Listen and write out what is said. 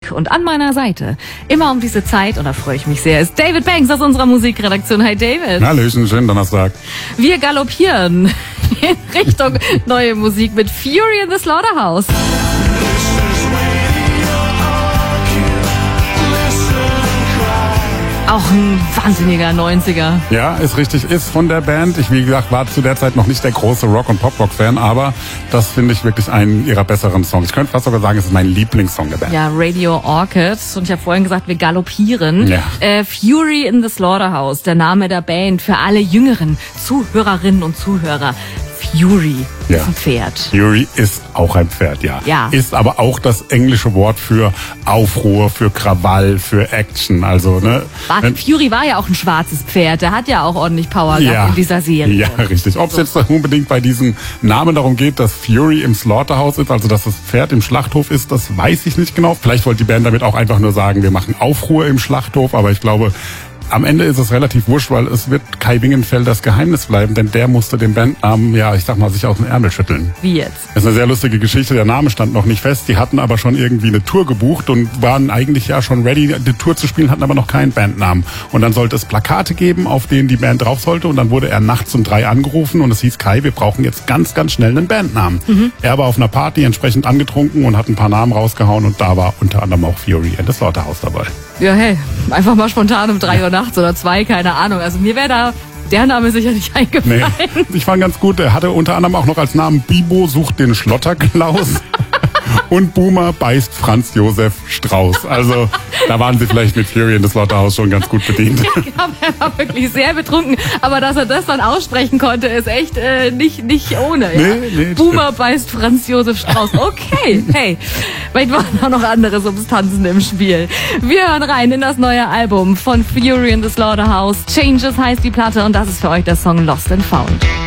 Musik. Und an meiner Seite, immer um diese Zeit, und da freue ich mich sehr, ist David Banks aus unserer Musikredaktion. Hi David. Hallöchen, schönen Donnerstag. Wir galoppieren in Richtung neue Musik mit Fury in the Slaughterhouse. Auch ein wahnsinniger 90er. Ja, ist richtig, ist von der Band. Ich, wie gesagt, war zu der Zeit noch nicht der große Rock- und Pop-Rock-Fan, aber das finde ich wirklich einen ihrer besseren Songs. Ich könnte fast sogar sagen, es ist mein Lieblingssong der Band. Ja, Radio Orchid. Und ich habe vorhin gesagt, wir galoppieren. Ja. Fury in the Slaughterhouse, der Name der Band für alle jüngeren Zuhörerinnen und Zuhörer. Fury ist ein Pferd. Fury ist auch ein Pferd, ja. Ist aber auch das englische Wort für Aufruhr, für Krawall, für Action. Also, ne? Fury war ja auch ein schwarzes Pferd. Der hat ja auch ordentlich Power gehabt in dieser Serie. Ja, richtig. Ob es jetzt unbedingt bei diesem Namen darum geht, dass Fury im Slaughterhouse ist, also dass das Pferd im Schlachthof ist, das weiß ich nicht genau. Vielleicht wollte die Band damit auch einfach nur sagen, wir machen Aufruhr im Schlachthof, aber ich glaube, am Ende ist es relativ wurscht, weil es wird Kai Wingenfelders Geheimnis bleiben, denn der musste den Bandnamen, sich aus dem Ärmel schütteln. Wie jetzt? Das ist eine sehr lustige Geschichte, der Name stand noch nicht fest, die hatten aber schon irgendwie eine Tour gebucht und waren eigentlich ja schon ready, die Tour zu spielen, hatten aber noch keinen Bandnamen. Und dann sollte es Plakate geben, auf denen die Band drauf sollte, und dann wurde er nachts um 3 angerufen und es hieß, Kai, wir brauchen jetzt ganz, ganz schnell einen Bandnamen. Er war auf einer Party entsprechend angetrunken und hat ein paar Namen rausgehauen und da war unter anderem auch Fury in the Slaughterhouse dabei. Ja, hey, einfach mal spontan um 3 Uhr nachts oder 2, keine Ahnung. Also mir wäre da der Name sicher nicht eingefallen. Nee, ich fand ganz gut, er hatte unter anderem auch noch als Namen Bibo sucht den Schlotterklaus und Boomer beißt Franz Josef Strauß. Also da waren sie vielleicht mit Fury in the Slaughterhouse schon ganz gut bedient. Ich glaube, er war wirklich sehr betrunken, aber dass er das dann aussprechen konnte, ist echt nicht ohne. Ja? Nee, Boomer beißt Franz Josef Strauß. Okay, hey, vielleicht waren auch noch andere Substanzen im Spiel. Wir hören rein in das neue Album von Fury in the Slaughterhouse. Changes heißt die Platte und das ist für euch der Song Lost and Found.